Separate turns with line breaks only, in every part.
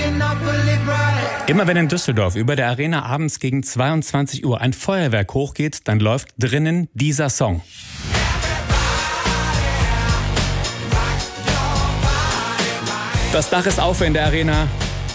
Immer wenn in Düsseldorf über der Arena abends gegen 22 Uhr ein Feuerwerk hochgeht, dann läuft drinnen dieser Song. Das Dach ist auf in der Arena.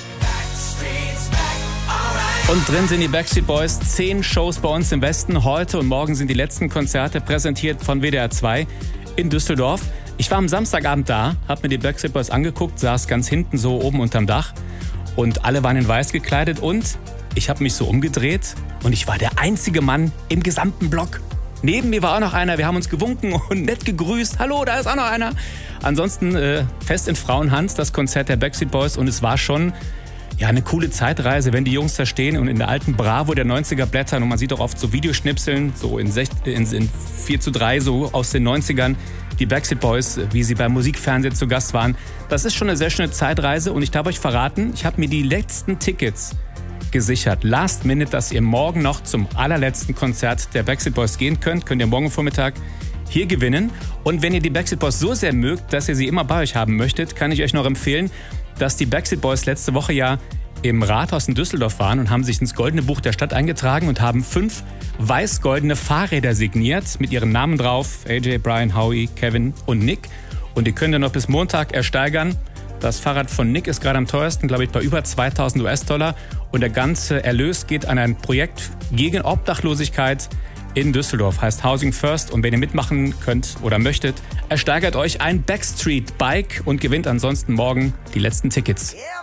Und drin sind die Backstreet Boys. 10 Shows bei uns im Westen. Heute und morgen sind die letzten Konzerte, präsentiert von WDR 2 in Düsseldorf. Ich war am Samstagabend da, habe mir die Backstreet Boys angeguckt, saß ganz hinten so oben unterm Dach. Und alle waren in weiß gekleidet und ich habe mich so umgedreht und ich war der einzige Mann im gesamten Block. Neben mir war auch noch einer, wir haben uns gewunken und nett gegrüßt. Hallo, da ist auch noch einer. Ansonsten fest in Frauenhand das Konzert der Backstreet Boys und es war schon eine coole Zeitreise, wenn die Jungs da stehen und in der alten Bravo der 90er blättern und man sieht auch oft so Videoschnipseln, so in 4:3 so aus den 90ern. Die Backstreet Boys, wie sie beim Musikfernsehen zu Gast waren. Das ist schon eine sehr schöne Zeitreise und ich darf euch verraten, ich habe mir die letzten Tickets gesichert. Last minute, dass ihr morgen noch zum allerletzten Konzert der Backstreet Boys gehen könnt. Könnt ihr morgen Vormittag hier gewinnen. Und wenn ihr die Backstreet Boys so sehr mögt, dass ihr sie immer bei euch haben möchtet, kann ich euch noch empfehlen, dass die Backstreet Boys letzte Woche ja im Rathaus in Düsseldorf waren und haben sich ins Goldene Buch der Stadt eingetragen und haben 5 weiß-goldene Fahrräder signiert mit ihren Namen drauf. AJ, Brian, Howie, Kevin und Nick. Und die könnt ihr noch bis Montag ersteigern. Das Fahrrad von Nick ist gerade am teuersten, glaube ich, bei über 2000 US-Dollar. Und der ganze Erlös geht an ein Projekt gegen Obdachlosigkeit in Düsseldorf. Heißt Housing First. Und wenn ihr mitmachen könnt oder möchtet, ersteigert euch ein Backstreet-Bike und gewinnt ansonsten morgen die letzten Tickets.